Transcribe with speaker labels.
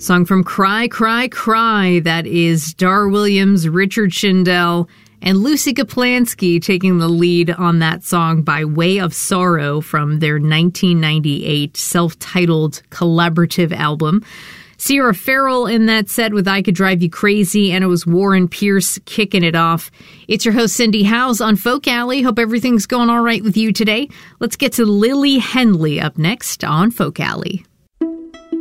Speaker 1: Song from Cry, Cry, Cry. That is Dar Williams, Richard Shindell, and Lucy Kaplansky taking the lead on that song By Way of Sorrow from their 1998 self-titled collaborative album. Sierra Farrell in that set with I Could Drive You Crazy, and it was Warren Pierce kicking it off. It's your host, Cindy Howes, on Folk Alley. Hope everything's going all right with you today. Let's get to Lily Henley up next on Folk Alley.